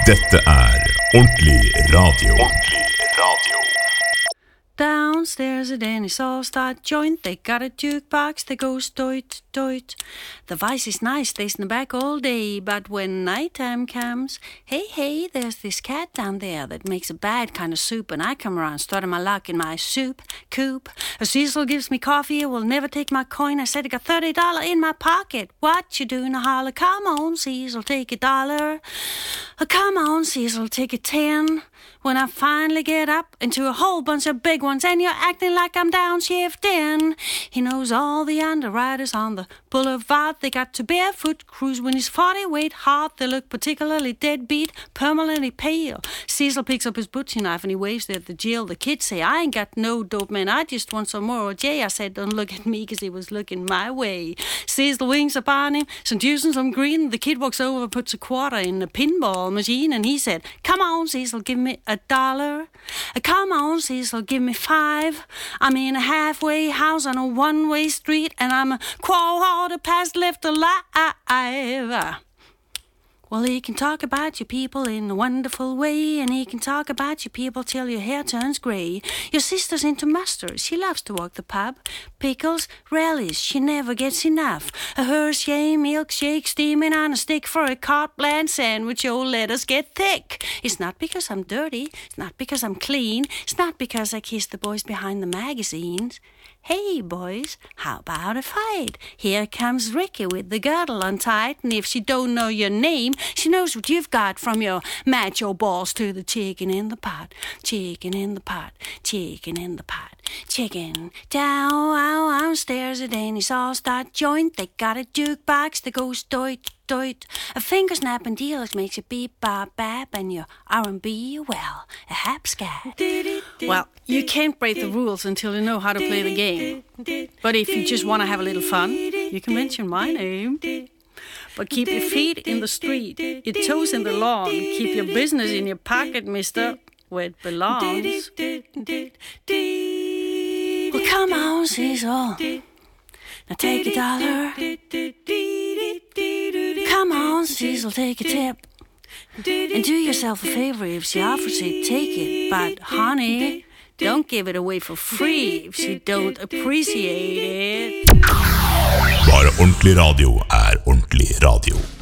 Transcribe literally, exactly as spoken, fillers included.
Dette er ordentlig radio. Ordentlig radio. Downstairs at Denny's all-star joint, they got a jukebox that goes doit, doit. The voice is nice, stays in the back all day, but when nighttime comes, hey, hey, there's this cat down there that makes a bad kind of soup, and I come around starting my luck in my soup coop. A Cecil gives me coffee, I will never take my coin. I said I got thirty dollars in my pocket. What you doing? I holler, come on, Cecil, take a dollar. Oh, come on, Cecil, take a ten. When I finally get up into a whole bunch of big ones, and you're acting like I'm downshifting. He knows all the underwriters on the boulevard. They got to barefoot cruise when he's forty weight hard. They look particularly deadbeat, permanently pale. Cecil picks up his butcher knife and he waves it at the jail. The kids say, I ain't got no dope, man, I just want some more O J. I said, don't look at me, cause he was looking my way. Cecil winks upon him, some juice and some green. The kid walks over, puts a quarter in the pinball machine, and he said, come on, Cecil, give me a dollar. Come on, Cecil, give me five. I'm in a halfway house on a one-way street, and I'm a quarter past left alive. Well, he can talk about your people in a wonderful way, and he can talk about your people till your hair turns grey. Your sister's into mustard, she loves to walk the pub. Pickles, relish, she never gets enough. A Hershey milkshake steaming on a stick for a carte blanche sandwich, oh, let us get thick. It's not because I'm dirty, it's not because I'm clean, it's not because I kiss the boys behind the magazines. Hey, boys, how about a fight? Here comes Ricky with the girdle untied, and if she don't know your name, she knows what you've got from your macho balls to the chicken in the pot. Chicken in the pot, chicken in the pot, chicken. Down, downstairs at Denny's all-star joint, they got a jukebox that goes doit, doit. A finger snap and deal makes you beep, bop, bap, and your R and B, well, a hapscat. Well, you can't break the rules until you know how to play the game. But if you just want to have a little fun, you can mention my name. But keep your feet in the street, your toes in the lawn. Keep your business in your pocket, mister, where it belongs. Well, come on, Cecil. Now take a dollar. Come on, Cecil, take a tip. And do yourself a favor, if she offers it, take it. But honey, don't give it away for free if she don't appreciate it. Bare ordentlig radio er ordentlig radio.